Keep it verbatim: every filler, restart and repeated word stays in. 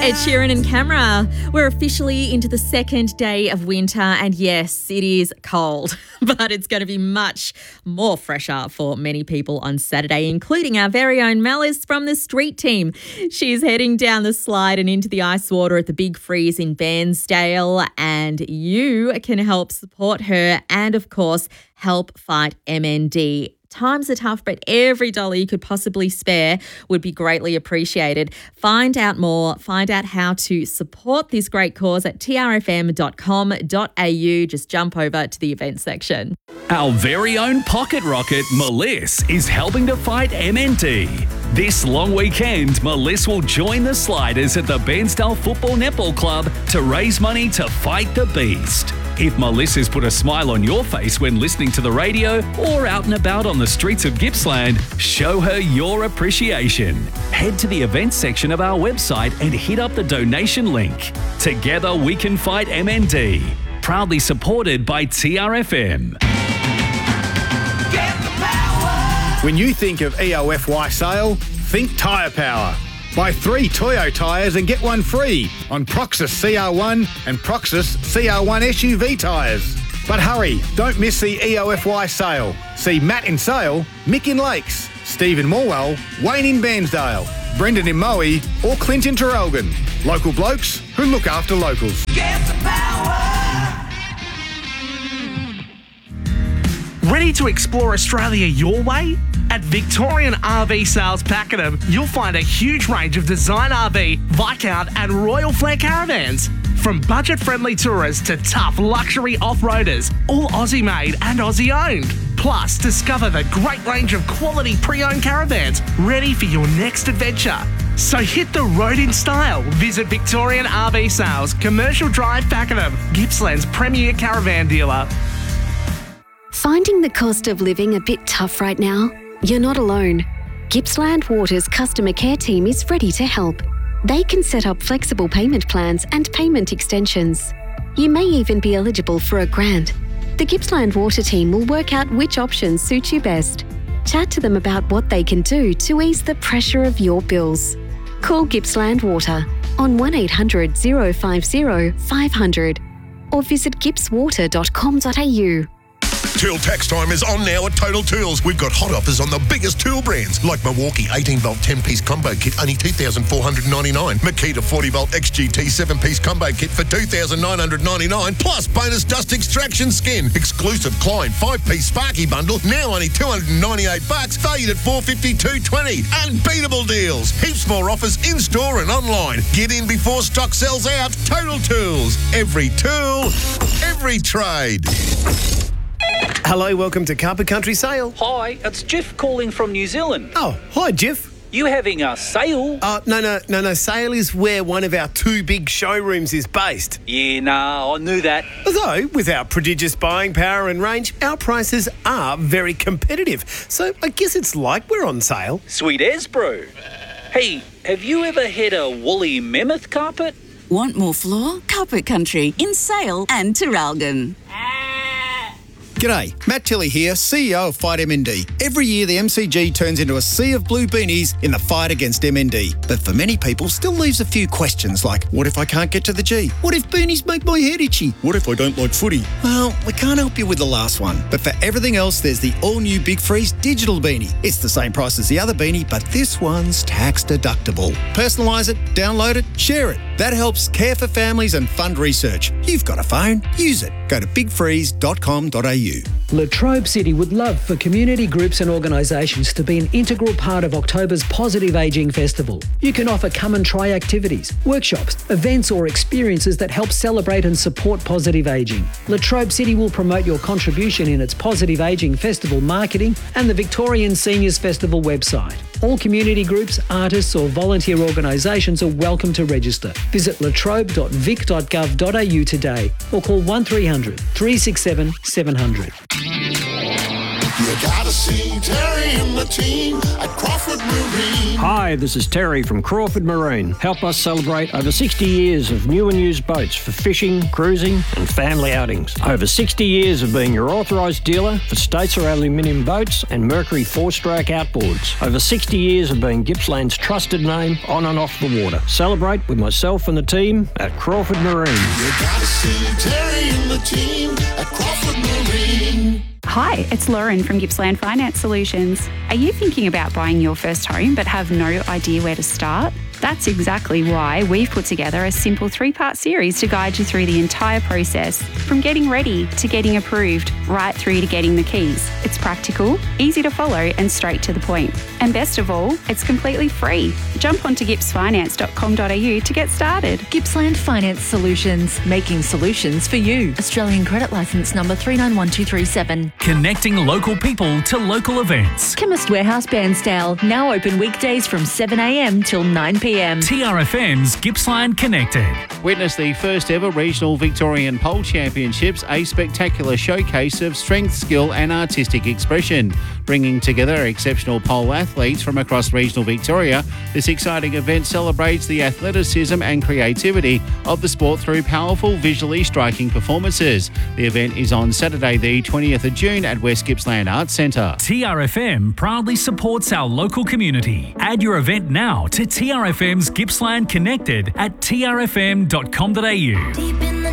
Ed Sheeran and Camera. We're officially into the second day of winter, and yes, it is cold, but it's going to be much more fresher for many people on Saturday, including our very own Malice from the street team. She's heading down the slide and into the ice water at the Big Freeze in Bairnsdale, and you can help support her and, of course, help fight M N D. Times are tough, but every dollar you could possibly spare would be greatly appreciated. Find out more, find out how to support this great cause at t r f m dot com dot a u. Just jump over to the events section. Our very own pocket rocket, Malice, is helping to fight M N D. This long weekend, Malice will join the sliders at the Bairnsdale Football Netball Club to raise money to fight the beast. If Malice has put a smile on your face when listening to the radio or out and about on the streets of Gippsland, show her your appreciation. Head to the events section of our website and hit up the donation link. Together we can fight M N D. Proudly supported by T R F M. When you think of E O F Y sale, think Tyre Power. Buy three Toyo tyres and get one free on Proxus C R one and Proxus C R one S U V tyres. But hurry, don't miss the E O F Y sale. See Matt in Sale, Mick in Lakes, Steve in Morwell, Wayne in Bairnsdale, Brendan in Moe, or Clint in Terrelgan. Local blokes who look after locals. Get the power! Ready to explore Australia your way? At Victorian R V Sales Pakenham, you'll find a huge range of design R V, Viscount and Royal Flair caravans. From budget-friendly tourists to tough luxury off-roaders, all Aussie-made and Aussie-owned. Plus, discover the great range of quality pre-owned caravans ready for your next adventure. So hit the road in style. Visit Victorian R V Sales, Commercial Drive, Pakenham, Gippsland's premier caravan dealer. Finding the cost of living a bit tough right now? You're not alone. Gippsland Water's customer care team is ready to help. They can set up flexible payment plans and payment extensions. You may even be eligible for a grant. The Gippsland Water team will work out which options suit you best. Chat to them about what they can do to ease the pressure of your bills. Call Gippsland Water on one eight hundred oh five oh five hundred or visit gips water dot com dot a u. Tool tax time is on now at Total Tools. We've got hot offers on the biggest tool brands like Milwaukee eighteen volt ten piece combo kit, only two thousand four hundred ninety-nine dollars. Makita forty volt X G T seven piece combo kit for two thousand nine hundred ninety-nine dollars. Plus bonus dust extraction skin. Exclusive Klein five piece Sparky bundle, now only two hundred ninety-eight bucks, valued at four hundred fifty-two dollars twenty. Unbeatable deals. Heaps more offers in store and online. Get in before stock sells out. Total Tools. Every tool, every trade. Hello, welcome to Carpet Country Sale. Hi, it's Jeff calling from New Zealand. Oh, hi, Jeff. You having a sale? Uh, no, no, no, no. Sale is where one of our two big showrooms is based. Yeah, nah, I knew that. Although, with our prodigious buying power and range, our prices are very competitive. So I guess it's like we're on sale. Sweet as, bro. Hey, have you ever had a woolly mammoth carpet? Want more floor? Carpet Country in Sale and Terrelgan. G'day, Matt Tilley here, C E O of Fight M N D. Every year the M C G turns into a sea of blue beanies in the fight against M N D. But for many people still leaves a few questions like, what if I can't get to the G? What if beanies make my head itchy? What if I don't like footy? Well, we can't help you with the last one. But for everything else, there's the all-new Big Freeze digital beanie. It's the same price as the other beanie, but this one's tax deductible. Personalise it, download it, share it. That helps care for families and fund research. You've got a phone, use it. Go to big freeze dot com dot a u. Latrobe City would love for community groups and organisations to be an integral part of October's Positive Ageing Festival. You can offer come and try activities, workshops, events or experiences that help celebrate and support positive ageing. Latrobe City will promote your contribution in its Positive Ageing Festival marketing and the Victorian Seniors Festival website. All community groups, artists or volunteer organisations are welcome to register. Visit latrobe dot vic dot gov dot a u today or call one three hundred, three six seven, seven hundred. You gotta see Terry and the team at Crawford Marine. Hi, this is Terry from Crawford Marine. Help us celebrate over sixty years of new and used boats for fishing, cruising and family outings. Over sixty years of being your authorised dealer for Statesar aluminium boats and Mercury four-stroke outboards. Over sixty years of being Gippsland's trusted name on and off the water. Celebrate with myself and the team at Crawford Marine. You gotta see Terry and the team at Crawford Marine. Hi, it's Lauren from Gippsland Finance Solutions. Are you thinking about buying your first home but have no idea where to start? That's exactly why we've put together a simple three-part series to guide you through the entire process, from getting ready to getting approved, right through to getting the keys. It's practical, easy to follow and straight to the point. And best of all, it's completely free. Jump onto gips finance dot com dot a u to get started. Gippsland Finance Solutions, making solutions for you. Australian credit licence number three nine one two three seven. Connecting local people to local events. Chemist Warehouse Bairnsdale, now open weekdays from seven a m till nine p m. T R F M's Gippsland Connected. Witness the first ever regional Victorian Pole Championships, a spectacular showcase of strength, skill and artistic expression. Bringing together exceptional pole athletes from across regional Victoria, this exciting event celebrates the athleticism and creativity of the sport through powerful, visually striking performances. The event is on Saturday the twentieth of June at West Gippsland Arts Centre. T R F M proudly supports our local community. Add your event now to T R F M's Gippsland Connected at t r f m dot com dot a u.